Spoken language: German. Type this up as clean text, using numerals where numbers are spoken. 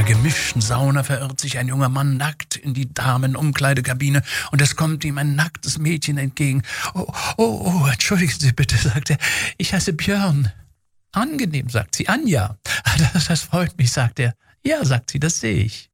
gemischten Sauna verirrt sich ein junger Mann nackt in die Damenumkleidekabine und es kommt ihm ein nacktes Mädchen entgegen. Oh, entschuldigen Sie bitte, sagt er, ich heiße Björn. Angenehm, sagt sie, Anja. Das freut mich, sagt er. Ja, sagt sie, das sehe ich.